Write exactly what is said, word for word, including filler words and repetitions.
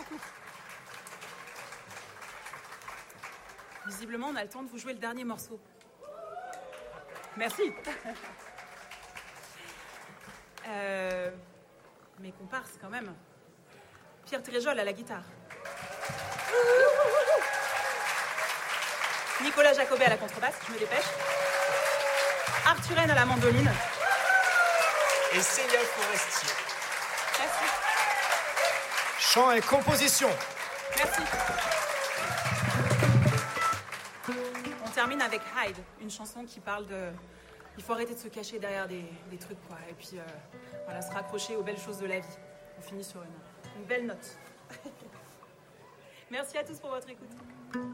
Visiblement, on a le temps de vous jouer le dernier morceau. Merci. euh, mes comparses, quand même. Pierre Téréjol à la guitare. Nicolas Jacobet à la contrebasse, je me dépêche. Arthurène à la mandoline. Et Célia Forestier. Merci. Chant et composition. Merci. On termine avec Hide, une chanson qui parle de... Il faut arrêter de se cacher derrière des, des trucs, quoi. Et puis, euh, voilà, se raccrocher aux belles choses de la vie. On finit sur une, une belle note. Merci à tous pour votre écoute.